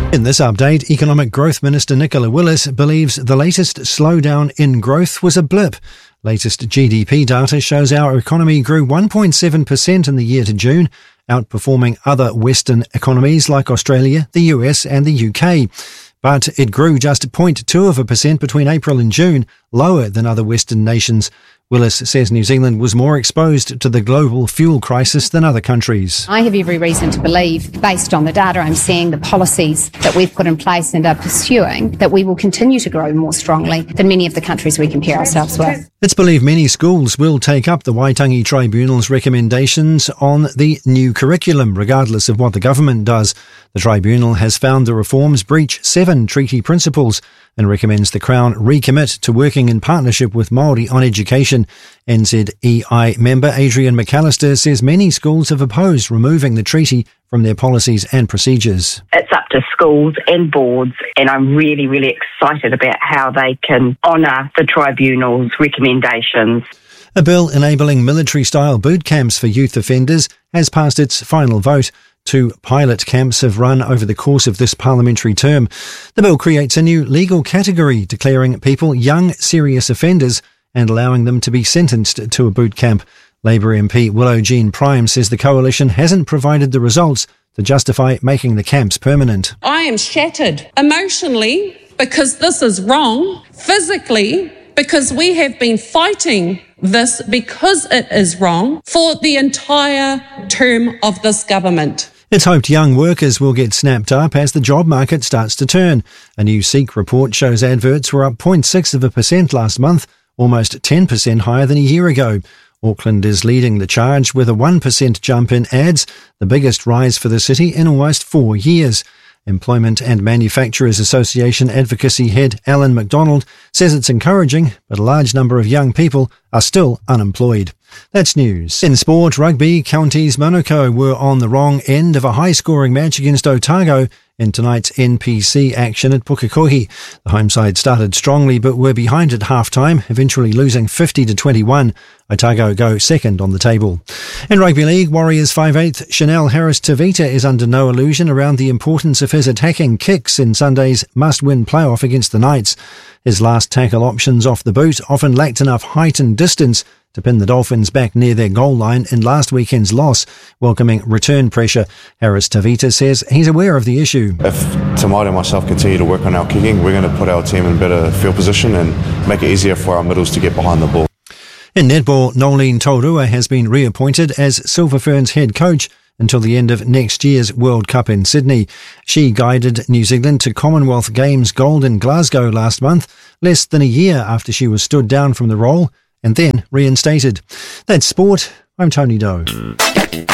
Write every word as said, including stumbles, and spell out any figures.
In this update, Economic Growth Minister Nicola Willis believes the latest slowdown in growth was a blip. Latest G D P data shows our economy grew one point seven percent in the year to June, outperforming other Western economies like Australia, the U S and the U K. But it grew just zero point two of a percent between April and June, lower than other Western nations. Willis says New Zealand was more exposed to the global fuel crisis than other countries. I have every reason to believe, based on the data I'm seeing, the policies that we've put in place and are pursuing, that we will continue to grow more strongly than many of the countries we compare ourselves with. It's believed many schools will take up the Waitangi Tribunal's recommendations on the new curriculum, regardless of what the government does. The tribunal has found the reforms breach seven treaty principles and recommends the Crown recommit to working in partnership with Māori on education. N Z E I member Adrian McAllister says many schools have opposed removing the treaty from their policies and procedures. It's up to schools and boards, and I'm really, really excited about how they can honour the tribunal's recommendations. A bill enabling military-style boot camps for youth offenders has passed its final vote. Two pilot camps have run over the course of this parliamentary term. The bill creates a new legal category, declaring people young serious offenders and allowing them to be sentenced to a boot camp. Labour M P Willow Jean Prime says the coalition hasn't provided the results to justify making the camps permanent. I am shattered emotionally because this is wrong, physically because we have been fighting this because it is wrong for the entire term of this government. It's hoped young workers will get snapped up as the job market starts to turn. A new SEEK report shows adverts were up zero point six of a percent last month, almost ten percent higher than a year ago. Auckland is leading the charge with a one percent jump in ads, the biggest rise for the city in almost four years. Employment and Manufacturers Association advocacy head Alan McDonald says it's encouraging, but a large number of young people are still unemployed. That's news. In sport, rugby, Counties Manukau were on the wrong end of a high-scoring match against Otago in tonight's N P C action at Pukekohe. The home side started strongly but were behind at half-time, eventually losing fifty to twenty-one. Otago go second on the table. In Rugby League, Warriors five eighth Chanel Harris-Tavita is under no illusion around the importance of his attacking kicks in Sunday's must-win playoff against the Knights. His last tackle options off the boot often lacked enough height and distance to pin the Dolphins back near their goal line in last weekend's loss, welcoming return pressure. Harris-Tavita says he's aware of the issue. If Tamari and myself continue to work on our kicking, we're going to put our team in better field position and make it easier for our middles to get behind the ball. In netball, Nolene Taurua has been reappointed as Silver Ferns head coach until the end of next year's World Cup in Sydney. She guided New Zealand to Commonwealth Games gold in Glasgow last month, less than a year after she was stood down from the role and then reinstated. That's sport. I'm Tony Doe.